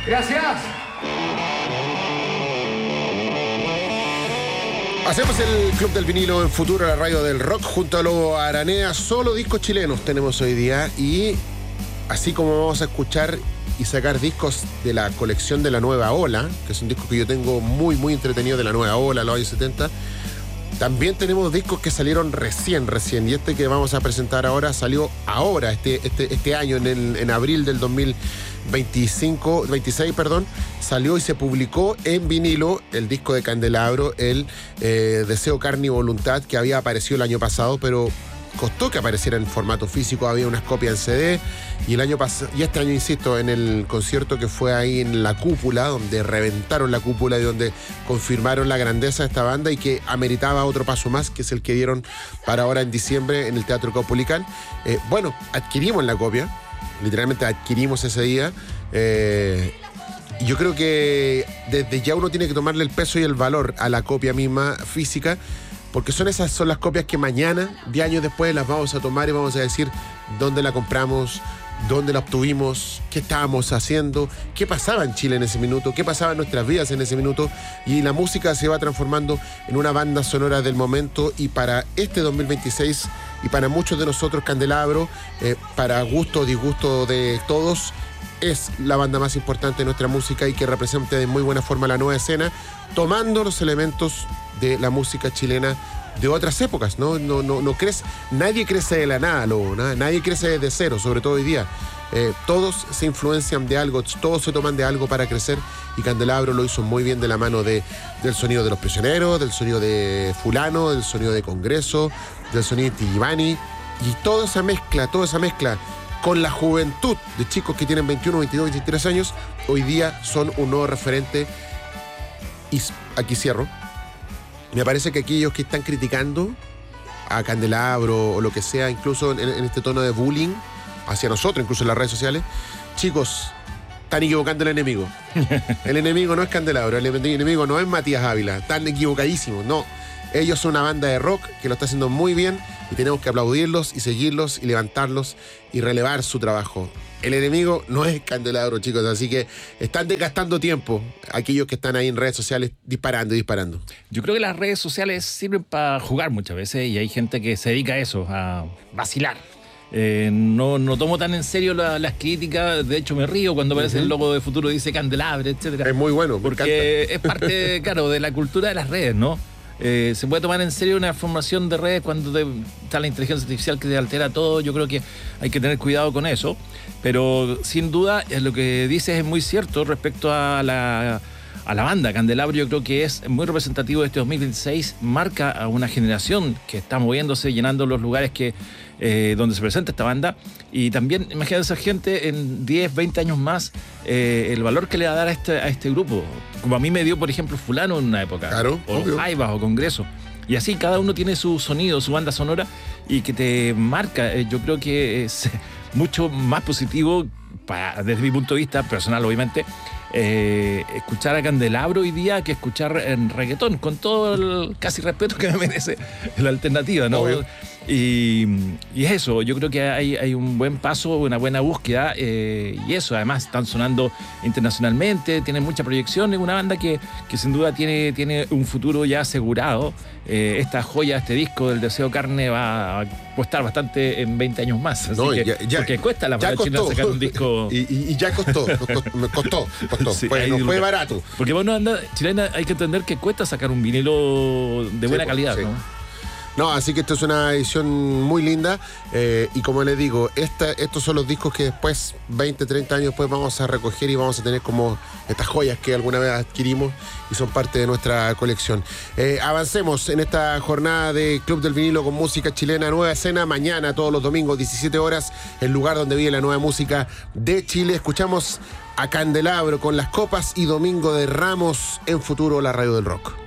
Gracias. Hacemos el Club del Vinilo en Futuro, la radio del rock, junto a Lobo Aranea. Solo discos chilenos tenemos hoy día. Y así como vamos a escuchar y sacar discos de la colección de La Nueva Ola, que es un disco que yo tengo muy, muy entretenido de La Nueva Ola, los años 70, también tenemos discos que salieron recién. Y este que vamos a presentar ahora salió ahora, este año, en abril del 26, salió y se publicó en vinilo el disco de Candelabro, el Deseo, Carne y Voluntad, que había aparecido el año pasado, pero costó que apareciera en formato físico. Había unas copias en CD y este año, insisto, en el concierto que fue ahí en la Cúpula, donde reventaron la Cúpula y donde confirmaron la grandeza de esta banda y que ameritaba otro paso más, que es el que dieron para ahora en diciembre en el Teatro Caupolicán. Adquirimos la copia, literalmente adquirimos ese día. Y yo creo que desde ya uno tiene que tomarle el peso y el valor a la copia misma física, porque son las copias que mañana, 10 años después, las vamos a tomar y vamos a decir dónde la compramos, dónde la obtuvimos, qué estábamos haciendo, qué pasaba en Chile en ese minuto, qué pasaba en nuestras vidas en ese minuto. Y la música se va transformando en una banda sonora del momento. Y para este 2026, y para muchos de nosotros, Candelabro, para gusto o disgusto de todos, es la banda más importante de nuestra música y que representa de muy buena forma la nueva escena, tomando los elementos de la música chilena de otras épocas, ¿no? Nadie crece de la nada, nadie crece desde cero, sobre todo hoy día. Todos se influencian de algo, todos se toman de algo para crecer, y Candelabro lo hizo muy bien de la mano del sonido de Los Prisioneros, del sonido de Fulano, del sonido de Congreso, del sonido de Tijibani, y toda esa mezcla con la juventud de chicos que tienen 21, 22, 23 años, hoy día son un nuevo referente. Y aquí cierro. Me parece que aquellos que están criticando a Candelabro o lo que sea, incluso en este tono de bullying hacia nosotros, incluso en las redes sociales, chicos, están equivocando el enemigo. El enemigo no es Candelabro, el enemigo no es Matías Ávila. Están equivocadísimos, no. Ellos son una banda de rock que lo está haciendo muy bien y tenemos que aplaudirlos y seguirlos y levantarlos y relevar su trabajo. El enemigo no es Candelabro, chicos, así que están desgastando tiempo aquellos que están ahí en redes sociales disparando. Yo creo que las redes sociales sirven para jugar muchas veces y hay gente que se dedica a eso, a vacilar. No tomo tan en serio las críticas. De hecho, me río cuando aparece el logo de Futuro, dice Candelabro, etcétera. Es muy bueno, porque es parte, claro, de la cultura de las redes, ¿no? Se puede tomar en serio una formación de redes cuando está la inteligencia artificial que te altera todo. Yo creo que hay que tener cuidado con eso, pero sin duda lo que dices es muy cierto respecto a la banda. Candelabro yo creo que es muy representativo de este 2026, marca a una generación que está moviéndose, llenando los lugares donde se presenta esta banda, y también imagínate esa gente en 10, 20 años más, el valor que le va a dar a este grupo, como a mí me dio, por ejemplo, Fulano en una época, claro, o Jaivas o Congreso, y así cada uno tiene su sonido, su banda sonora, y que te marca. Yo creo que es mucho más positivo, desde mi punto de vista personal, obviamente, escuchar a Candelabro hoy día que escuchar en reggaetón, con todo el casi respeto que me merece la alternativa, ¿no? Obvio. Y es eso, yo creo que hay un buen paso, una buena búsqueda, y eso, además están sonando internacionalmente, tienen mucha proyección, es una banda que sin duda tiene un futuro ya asegurado. Esta joya, este disco del Deseo Carne va a costar bastante en 20 años más, así porque cuesta la banda china sacar un disco. Y ya costó, me costó. Sí, pues no fue barato. Porque bueno, anda chilena, hay que entender que cuesta sacar un vinilo de buena calidad, sí. No, así que esto es una edición muy linda, y como les digo, estos son los discos que después, 20, 30 años después, vamos a recoger y vamos a tener como estas joyas que alguna vez adquirimos y son parte de nuestra colección. Avancemos en esta jornada de Club del Vinilo con música chilena, nueva escena, mañana, todos los domingos, 17 horas, el lugar donde vive la nueva música de Chile. Escuchamos a Candelabro con Las Copas y Domingo de Ramos en Futuro, la radio del rock.